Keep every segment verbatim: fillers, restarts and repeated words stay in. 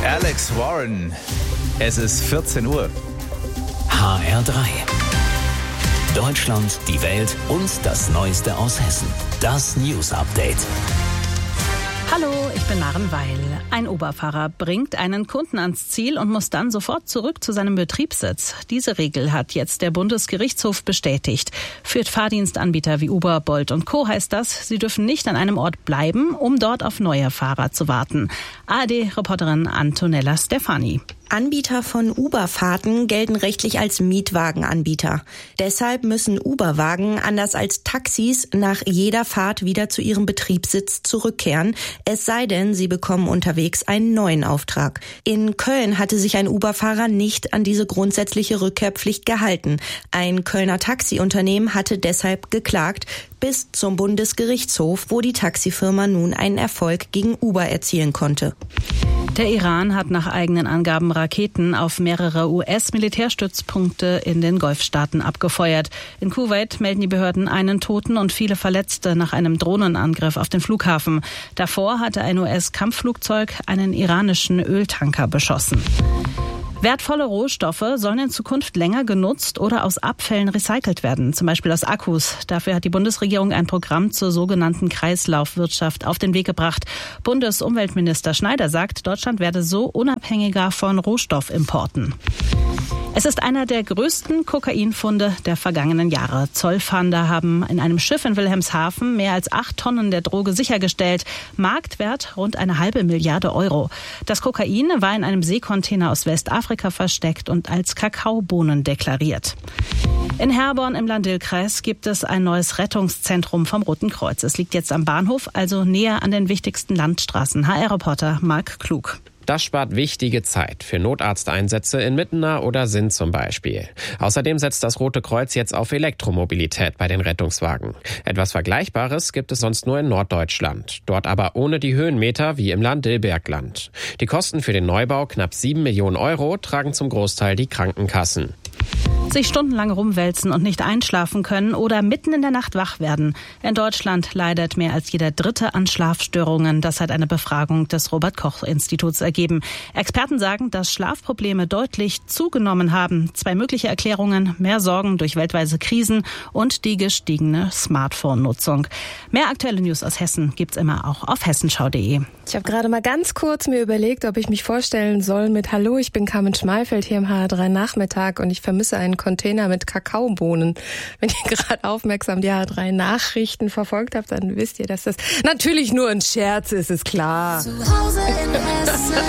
Alex Warren. Es ist vierzehn Uhr. H R drei. Deutschland, die Welt und das Neueste aus Hessen. Das News Update. Hallo, ich bin Maren Weil. Ein Uber-Fahrer bringt einen Kunden ans Ziel und muss dann sofort zurück zu seinem Betriebssitz. Diese Regel hat jetzt der Bundesgerichtshof bestätigt. Für Fahrdienstanbieter wie Uber, Bolt und Co. heißt das, sie dürfen nicht an einem Ort bleiben, um dort auf neue Fahrer zu warten. A R D-Reporterin Antonella Stefani. Anbieter von Uber-Fahrten gelten rechtlich als Mietwagenanbieter. Deshalb müssen Uber-Wagen, anders als Taxis, nach jeder Fahrt wieder zu ihrem Betriebssitz zurückkehren, es sei denn, sie bekommen unterwegs einen neuen Auftrag. In Köln hatte sich ein Uber-Fahrer nicht an diese grundsätzliche Rückkehrpflicht gehalten. Ein Kölner Taxiunternehmen hatte deshalb geklagt, bis zum Bundesgerichtshof, wo die Taxifirma nun einen Erfolg gegen Uber erzielen konnte. Der Iran hat nach eigenen Angaben Raketen auf mehrere U S-Militärstützpunkte in den Golfstaaten abgefeuert. In Kuwait melden die Behörden einen Toten und viele Verletzte nach einem Drohnenangriff auf den Flughafen. Davor hatte ein U S-Kampfflugzeug einen iranischen Öltanker beschossen. Wertvolle Rohstoffe sollen in Zukunft länger genutzt oder aus Abfällen recycelt werden, zum Beispiel aus Akkus. Dafür hat die Bundesregierung ein Programm zur sogenannten Kreislaufwirtschaft auf den Weg gebracht. Bundesumweltminister Schneider sagt, Deutschland werde so unabhängiger von Rohstoffimporten. Es ist einer der größten Kokainfunde der vergangenen Jahre. Zollfahnder haben in einem Schiff in Wilhelmshaven mehr als acht Tonnen der Droge sichergestellt. Marktwert rund eine halbe Milliarde Euro. Das Kokain war in einem Seekontainer aus Westafrika versteckt und als Kakaobohnen deklariert. In Herborn im Lahn-Dill-Kreis gibt es ein neues Rettungszentrum vom Roten Kreuz. Es liegt jetzt am Bahnhof, also näher an den wichtigsten Landstraßen. H R-Reporter Marc Klug. Das spart wichtige Zeit für Notarzteinsätze in Mittenau oder Sinn zum Beispiel. Außerdem setzt das Rote Kreuz jetzt auf Elektromobilität bei den Rettungswagen. Etwas Vergleichbares gibt es sonst nur in Norddeutschland. Dort aber ohne die Höhenmeter wie im Lahn-Dill-Bergland. Die Kosten für den Neubau, knapp sieben Millionen Euro, tragen zum Großteil die Krankenkassen. Sich stundenlang rumwälzen und nicht einschlafen können oder mitten in der Nacht wach werden. In Deutschland leidet mehr als jeder Dritte an Schlafstörungen. Das hat eine Befragung des Robert-Koch-Instituts ergeben. Experten sagen, dass Schlafprobleme deutlich zugenommen haben. Zwei mögliche Erklärungen: mehr Sorgen durch weltweite Krisen und die gestiegene Smartphone-Nutzung. Mehr aktuelle News aus Hessen gibt's immer auch auf hessenschau punkt de. Ich habe gerade mal ganz kurz mir überlegt, ob ich mich vorstellen soll mit Hallo, ich bin Carmen Schmalfeld hier im H R drei Nachmittag und ich vermisse einen Container mit Kakaobohnen. Wenn ihr gerade aufmerksam die H R drei Nachrichten verfolgt habt, dann wisst ihr, dass das natürlich nur ein Scherz ist, ist klar. Zu Hause in Hessen.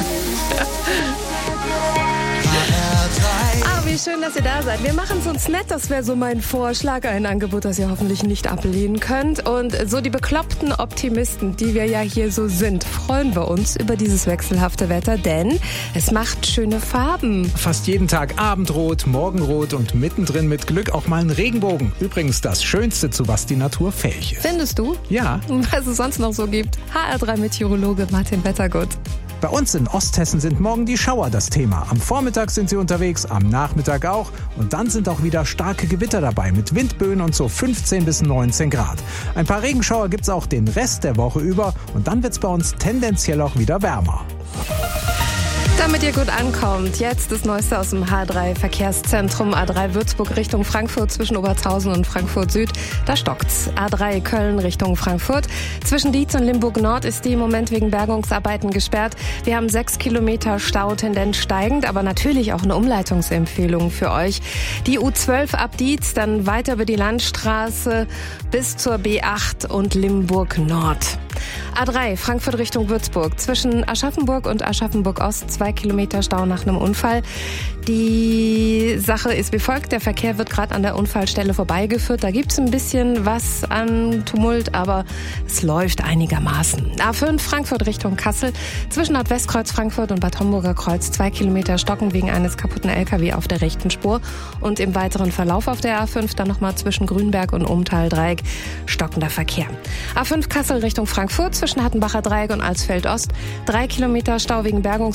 Ah, wie schön, dass ihr da seid. Wir machen es uns nett, das wäre so mein Vorschlag. Ein Angebot, das ihr hoffentlich nicht ablehnen könnt. Und so die bekloppten Optimisten, die wir ja hier so sind, freuen wir uns über dieses wechselhafte Wetter, denn es macht schöne Farben. Fast jeden Tag Abendrot, Morgenrot und mittendrin mit Glück auch mal ein Regenbogen. Übrigens das Schönste, zu was die Natur fähig ist. Findest du? Ja. Was es sonst noch so gibt. H R drei Meteorologe Martin Wettergut. Bei uns in Osthessen sind morgen die Schauer das Thema. Am Vormittag sind sie unterwegs, am Nachmittag auch. Und dann sind auch wieder starke Gewitter dabei mit Windböen und so fünfzehn bis neunzehn Grad. Ein paar Regenschauer gibt's auch den Rest der Woche über. Und dann wird's bei uns tendenziell auch wieder wärmer. Damit ihr gut ankommt, jetzt das Neueste aus dem H drei Verkehrszentrum. A drei Würzburg Richtung Frankfurt zwischen Obertshausen und Frankfurt Süd. Da stockt's. A drei Köln Richtung Frankfurt. Zwischen Dietz und Limburg Nord ist die im Moment wegen Bergungsarbeiten gesperrt. Wir haben sechs Kilometer Stau, Tendenz steigend, aber natürlich auch eine Umleitungsempfehlung für euch. Die U zwölf ab Dietz, dann weiter über die Landstraße bis zur B acht und Limburg Nord. A drei Frankfurt Richtung Würzburg. Zwischen Aschaffenburg und Aschaffenburg Ost zwei Kilometer Stau nach einem Unfall. Die Sache ist wie folgt. Der Verkehr wird gerade an der Unfallstelle vorbeigeführt. Da gibt es ein bisschen was an Tumult, aber es läuft einigermaßen. A fünf Frankfurt Richtung Kassel. Zwischen Nordwestkreuz Frankfurt und Bad Homburger Kreuz zwei Kilometer Stocken wegen eines kaputten L K W auf der rechten Spur. Und im weiteren Verlauf auf der A fünf dann nochmal zwischen Grünberg und Umtal-Dreieck stockender Verkehr. A fünf Kassel Richtung Frankfurt zwischen Hattenbacher Dreieck und Alsfeld Ost. Drei Kilometer Stau wegen Bergungsarbeiten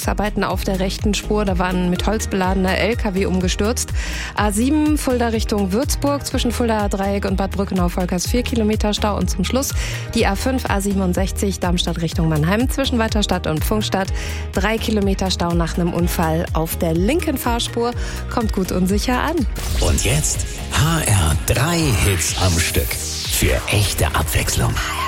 Unfallmitten auf der rechten Spur. Da war ein mit Holz beladener L K W umgestürzt. A sieben Fulda Richtung Würzburg zwischen Fuldaer Dreieck und Bad Brückenau-Volkers vier Kilometer Stau. Und zum Schluss die A fünf A siebenundsechzig Darmstadt Richtung Mannheim zwischen Weiterstadt und Pfungstadt. Drei Kilometer Stau nach einem Unfall auf der linken Fahrspur. Kommt gut und sicher an. Und jetzt H R drei Hits am Stück. Für echte Abwechslung.